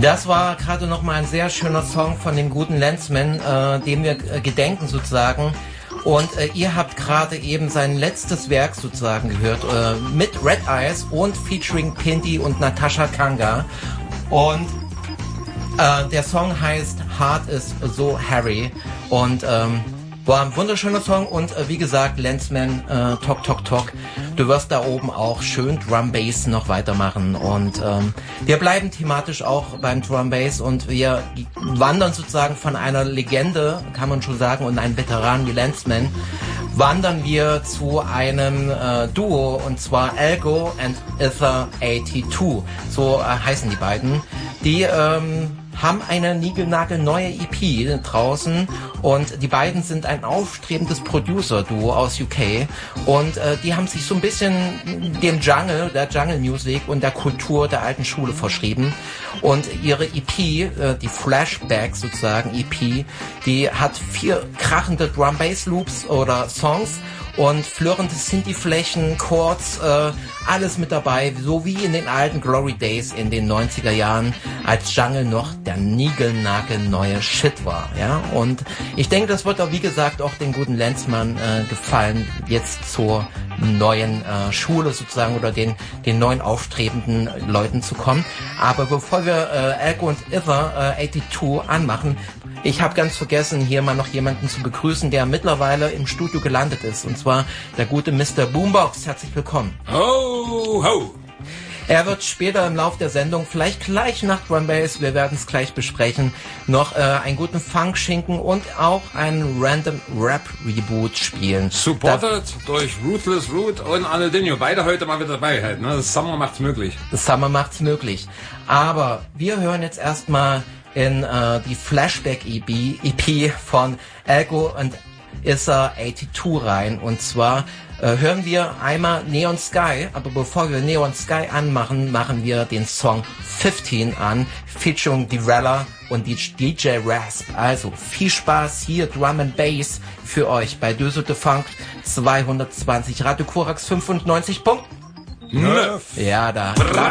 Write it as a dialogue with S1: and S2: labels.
S1: Das war gerade nochmal ein sehr schöner Song von dem guten Lenzman, dem wir gedenken sozusagen. Und ihr habt gerade eben sein letztes Werk sozusagen gehört, mit Red Eyes und featuring Pinty und Natasha Kanga. Und der Song heißt Heart is so Harry. Und war ein wunderschöner Song und wie gesagt, Lenzman, Tok Tok Tok, du wirst da oben auch schön Drum Bass noch weitermachen und wir bleiben thematisch auch beim Drum Bass und wir wandern sozusagen von einer Legende, kann man schon sagen, und einem Veteran wie Lenzman, wandern wir zu einem Duo und zwar Algo and Ether 82, so heißen die beiden, die haben eine niegelnagelneue EP draußen und die beiden sind ein aufstrebendes Producer-Duo aus UK und die haben sich so ein bisschen dem Jungle, der Jungle Music und der Kultur der alten Schule verschrieben und ihre EP, die Flashback sozusagen EP, die hat 4 krachende Drum-Bass-Loops oder Songs und flirrende Synthi-Flächen, Chords, alles mit dabei, so wie in den alten Glory Days in den 90er Jahren, als Jungle noch der niegelnagelneue Shit war, ja. Und ich denke, das wird auch, wie gesagt, auch den guten Lenzman gefallen, jetzt zur neuen Schule sozusagen oder den neuen aufstrebenden Leuten zu kommen. Aber bevor wir Algo und Ether 82 anmachen, ich habe ganz vergessen, hier mal noch jemanden zu begrüßen, der mittlerweile im Studio gelandet ist. Und zwar der gute Mr. Boombox. Herzlich willkommen.
S2: Ho, ho.
S1: Er wird später im Lauf der Sendung, vielleicht gleich nach Drum Bass, wir werden es gleich besprechen, noch einen guten Funk-Schinken und auch einen Random Rap Reboot spielen.
S2: Supported durch Ruthless Root und Analdinho. Beide heute mal wieder dabei halt. Ne? Das Summer macht's möglich.
S1: Das Summer macht's möglich. Aber wir hören jetzt erstmal in die Flashback EP von Algo und Ether 82 rein. Und zwar hören wir einmal Neon Sky, aber bevor wir Neon Sky anmachen, machen wir den Song 15 an, featuring Divella und DJ Rasp. Also viel Spaß hier, Drum and Bass für euch bei Döse de Funk 220, Radio Korax 95. Ja, da.